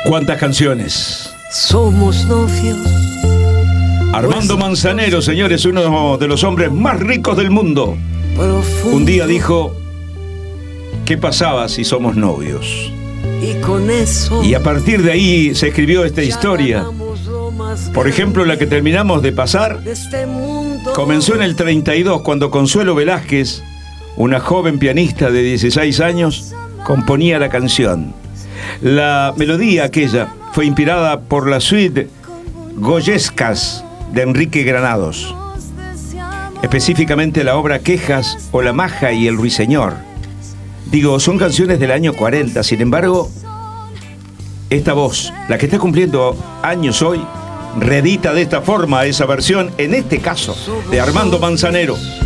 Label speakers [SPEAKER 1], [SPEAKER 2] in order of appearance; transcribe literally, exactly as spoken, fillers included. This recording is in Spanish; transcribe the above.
[SPEAKER 1] ¿Cuántas canciones?
[SPEAKER 2] Somos novios.
[SPEAKER 1] Armando Manzanero, señores, uno de los hombres más ricos del mundo.
[SPEAKER 2] Profundo.
[SPEAKER 1] Un día dijo: ¿qué pasaba si somos novios?
[SPEAKER 2] Y con eso.
[SPEAKER 1] Y a partir de ahí se escribió esta historia. Por ejemplo, la que terminamos de pasar comenzó en el treinta y dos, cuando Consuelo Velázquez, una joven pianista de dieciséis años, componía la canción. La melodía aquella fue inspirada por la suite Goyescas de Enrique Granados, específicamente la obra Quejas o La Maja y el Ruiseñor. Digo, son canciones del año cuarenta, sin embargo, esta voz, la que está cumpliendo años hoy, reedita de esta forma esa versión, en este caso, de Armando Manzanero.